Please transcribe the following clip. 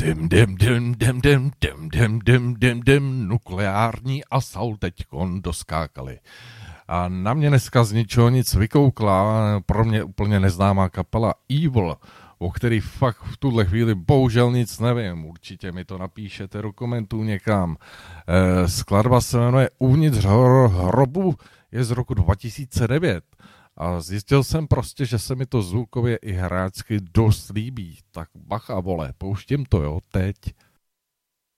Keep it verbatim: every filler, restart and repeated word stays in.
Dim, dim, dim, dim, dim, dim, dim, dim, dim, dim, nukleární asal teďkon doskákali. A na mě dneska z ničeho nic vykoukla pro mě úplně neznámá kapela Evil, o který fakt v tuhle chvíli bohužel nic nevím. Určitě mi to napíšete do komentů někam. E, skladba se jmenuje Uvnitř hrobu, je z roku dva tisíce devět. A zjistil jsem prostě, že se mi to zvukově i hráčsky dost líbí. Tak bacha, vole, pouštím to, jo, teď.